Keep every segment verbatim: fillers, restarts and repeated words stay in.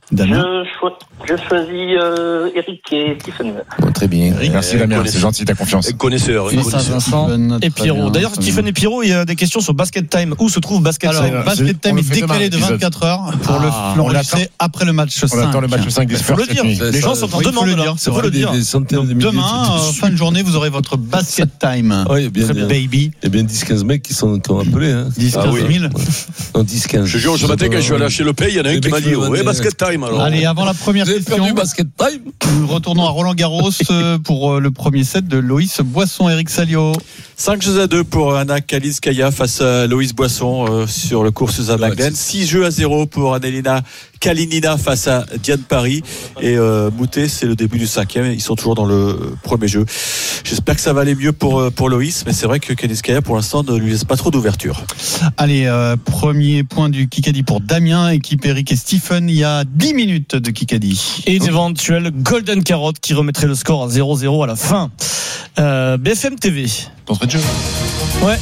Damien. Je, cho- je choisis euh, Eric et Stephen. Bon, très bien. Eric, Merci Damien, c'est gentil, ta confiance. Connaisseur. Vincent, connaisseur. Vincent et Pierrot. D'ailleurs, Stephen et Pierrot, il y a des questions sur Basket Time. Où se trouve Basket Alors, Time? Basket Time on le est fait demain, décalé de l'épisode. vingt-quatre heures pour Ah, le on l'enregistrer l'attend. après le match On cinq. attend le match cinq des Faut le Spurs dire. cette nuit. Les gens sont en Oui, il faut demande le là. dire, C'est c'est faut le des, dire. des centaines de milliers Demain, de euh, fin de journée, vous aurez votre Basket Time. Oui, il y a bien, Très bien. baby. Il y a bien dix quinze mecs qui sont qui ont appelé. Hein. dix à Ah quinze oui. mille. Non, dix quinze. Je te jure, ce matin, quand je suis allé acheter le pain, il y en a un Les qui m'a mecs dit, qui m'ont ouais, dit, basket time, alors. Allez, avant la première Vous avez question, perdu Basket Time. nous retournons à Roland Garros euh, pour euh, le premier set de Loïs Boisson, Eric Salio. cinq jeux à deux pour Anna Kalinskaya face à Loïs Boisson euh, sur le cours Suzanne Ouais, Laglen. c'est- six jeux à zéro pour Annelina Kalinina face à Diane Paris. Et euh, Moutet, c'est le début du cinquième. Ils sont toujours dans le premier jeu. J'espère que ça va aller mieux pour, euh, pour Loïs, mais c'est vrai que Kalinskaya, pour l'instant, ne lui laisse pas trop d'ouverture. Allez, euh, premier point du Kikadi pour Damien, équipe Eric et Stephen. Il y a dix minutes de Kikadi. Et une éventuelle Golden Carotte qui remettrait le score à zéro zéro à la fin. Euh, B F M T V. D'entrée de jeu. Ouais.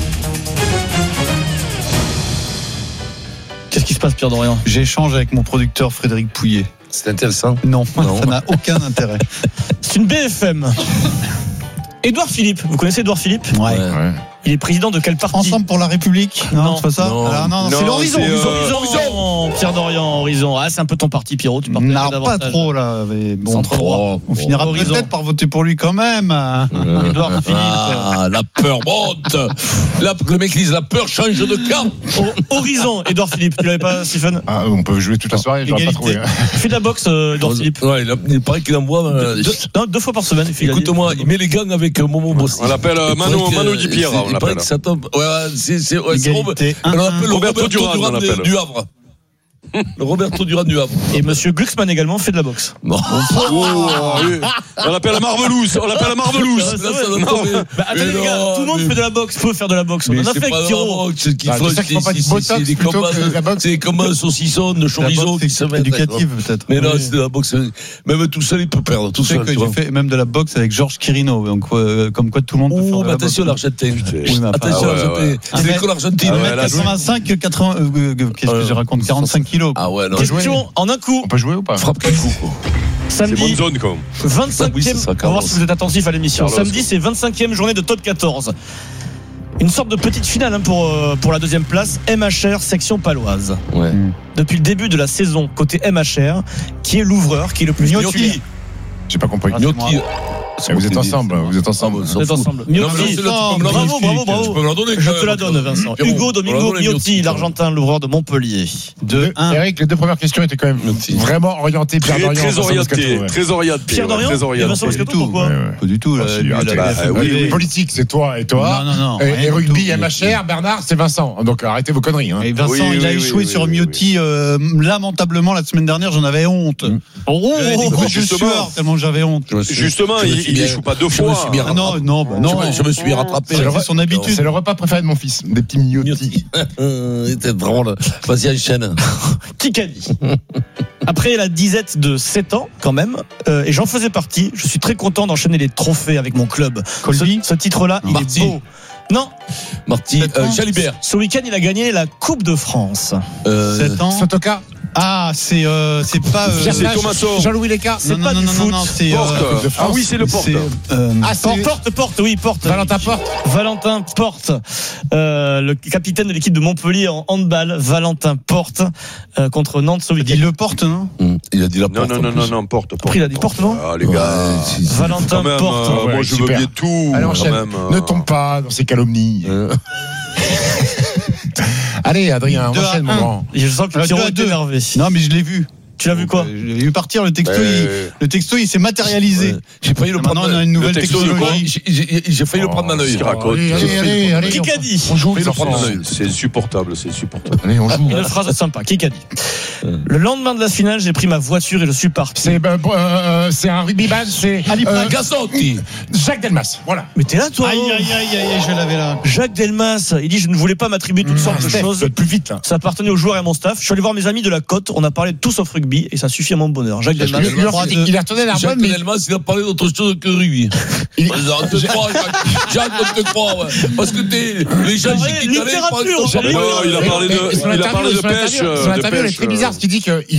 Qu'est-ce qui se passe, Pierre Dorian? J'échange avec mon producteur Frédéric Pouillet. C'est intéressant. Non, Non. ça n'a aucun intérêt. C'est une B F M. Édouard Philippe. Vous connaissez Édouard Philippe? Ouais. Ouais. Il est président de quel parti? Ensemble pour la République. Non, Non. c'est pas ça. Non. Alors, non, non, c'est Non, l'horizon. c'est, Horizon. euh, Horizon. Pierre Dorian, Horizon. Ah, c'est un peu ton parti, Pierrot. Tu partages Non, pas davantage. trop là. Mais bon, Centre droit. on finira Horizon. peut-être par voter pour lui quand même. Édouard Philippe. Ah, la peur monte. La, le mec dit la peur change de camp. Ho- Horizon, Édouard Philippe. Tu l'avais pas, Stephen? Ah, on peut jouer toute la soirée, je l'aurais pas trouvé. Égalité. Il fait de la boxe, euh, Édouard Philippe. Ouais, il, a- il paraît qu'il envoie. euh, Deux, non, deux fois par semaine. il fait gagner. Écoute-moi, il met les gants avec euh, Momo Bossi. On l'appelle euh, Il paraît Manu, que, Manu Di Pierre, c'est- on Il paraît l'appelle. que ça tombe. Ouais, ouais, c'est, c'est, ouais, c'est Robert- Égalité. on l'appelle le Roberto Roberto Duran, Duran on de- l'appelle. du Havre. Le Roberto Duran du Havre. Et Monsieur Glucksmann également fait de la boxe. Bon. Oh, oui. On l'appelle Marvelous, on l'appelle Marvelous. Ah, c'est Là, vrai. ça doit Non. tomber. Bah, attendez Mais les gars, non, tout le monde mais- fait de la boxe, peut faire de la boxe. On Mais en a c'est fait pas avec de la Pierrot. boxe qu'il Ah, faut. tu sais qu'ils font pas du c'est- botox c'est des plutôt combats que de- la boxe. C'est comme un saucisson de La chorizo boxe qui se met. éducative peut-être. Mais non, Oui. c'est de la boxe. Même tout seul, il peut perdre. Tout Tu sais seul. que tu vois. j'ai fait même de la boxe avec Georges Quirino, donc euh, comme quoi tout le monde peut faire Oh, de mais la attention, boxe. l'Argentin. Oui, mais Attention, Ah ouais, l'Argentin. ouais. C'est mais- l'école argentine. Ah ouais, un là, mètre quatre-vingt-cinq, quatre-vingts, euh, euh, qu'est-ce que Euh, je raconte, quarante-cinq kilos. Ah ouais, non. Question en un coup. On peut jouer ou pas? Frappe quel coup, quoi. C'est bonne Samedi, zone, quand même. vingt-cinquième. Oui, c'est ça, On va Carlos. voir si vous êtes attentifs à l'émission. Carlos, Samedi, quoi. c'est vingt-cinquième journée de top quatorze. Une sorte de petite finale hein, pour, euh, pour la deuxième place. M H R, section paloise. Ouais. Depuis le début de la saison, côté M H R, qui est l'ouvreur, qui est le plus Gnocchi. titulaire. J'ai pas compris. Ah, Gnocchi. Eh, Vous êtes ensemble, vous êtes ensemble. Vous êtes ensemble. Non, mais Gnocchi. là, tu peux me la Bravo, donner. bravo, bravo. Tu peux me la donner, Je quand te la même. donne, Vincent. Pierrot, Hugo on la Domingo donne, Gnocchi, l'Argentin, l'ouvreur de Montpellier. deux un. Eric, les deux premières questions étaient quand même Gnocchi. vraiment orientées. Pierre Très, Dorian, très Vincent orienté, Moscato, ouais. très orienté. Pierre ouais, Dorian Très et Vincent orienté. Moscato, tout, pourquoi Ouais, ouais. Pas du tout. Là, Ah, si, lui, ah, il a- bah, il a- oui, il a- oui. Politique, c'est toi et toi. Non, non, non. Et, rien et du rugby, tout. M H R, Bernard, c'est Vincent. Donc arrêtez vos conneries. Hein. Et Vincent, Oui, il a oui, échoué oui, sur oui, Miotti euh, lamentablement la semaine dernière. J'en avais honte. Oh, J'avais des gouttes de justement. sueur tellement j'avais honte. Je me suis- Justement, je me il suis il bien- échoue pas deux je me fois. suis bien Ah non, non, bah Je non. me- Je me suis rattrapé. C'est là. c'est son habitude. C'est le repas préféré de mon fils, des petits Miotti. Euh, C'était vraiment là. Vas-y, enchaîne. Kikadi. Après la disette de sept ans, quand même, euh, et j'en faisais partie, je suis très content d'enchaîner les trophées avec mon club. Colby. Ce, ce titre-là, il Marty. est beau. Non, Marty, Sept euh, ans. Jalibert. ce week-end, il a gagné la Coupe de France. Euh, sept ans. Sotoka, Ah, c'est euh, c'est pas. euh, C'est Thomaso. Jean-Louis Léca. C'est non, pas non, du non, foot. non, non, c'est. Porte. euh, Ah oui, c'est le porte. c'est, euh, Ah, Porte, c'est porte, porte, oui, porte. Valentin Porte. Valentin Porte, euh, le capitaine de l'équipe de Montpellier en handball, Valentin Porte, euh, contre Nantes ce il week-end. le porte, non? hum, Il a dit la Non, porte. non, en non, plus. non, non, porte, porte. Après, il a dit porte, non? Ah, les gars. Ouais, si, si. Valentin Quand même, Porte. euh, Ouais, moi, je veux super. bien tout. Allez, quand enchaîne. même, euh. Ne tombe pas dans ces calomnies. Euh, Allez, Adrien, Deux à enchaîne, mon un. grand. Je sens que Euh, Pierrot deux à est deux. énervé. Non, mais je l'ai vu. Tu l'as vu quoi? Euh, Je l'ai vu partir, le texto, Euh, il, le texto, il s'est matérialisé. ouais. J'ai failli le Maintenant, prendre. on a une nouvelle le texto de quoi technologie. J'ai- J'ai j'ai failli le prendre dans l'œil. ce qu'il raconte. Allez, allez, allez, allez. Qui qu'a dit? On joue, Failli le les prendre dans enfants. l'œil. C'est insupportable, c'est insupportable. Allez, on joue. Une phrase sympa. Qui qu'a dit? Euh. Le lendemain de la finale, j'ai pris ma voiture et je suis parti. C'est euh, euh, c'est un rugbyman, c'est Ali euh, Prague. Gassotti. Jacques Delmas. Voilà. Mais t'es là, toi? Aïe, aïe, aïe, aïe, aïe, je l'avais là. Jacques Delmas, il dit je ne voulais pas m'attribuer toutes sortes de Steph, choses. plus vite là. Ça appartenait aux joueurs et à mon staff. Je suis allé voir mes amis de la côte. On a parlé de tout sauf rugby et ça suffit à mon bonheur. Jacques Delmas. Il, il, il est retourné à la Jacques bonne, mais Delmas, il a parlé d'autre chose que rugby. il- On te croit, Jacques. Jacques, on te croit, ouais. Parce que t'es, les gens Ouais, qui t'allaient, littérature, ils parlent de ton littérature. Non, il a parlé de, Mais son il a interview- parlé de son pêche. interview- euh, Son de interview, elle est pêche, très bizarre, euh. parce qu'il dit que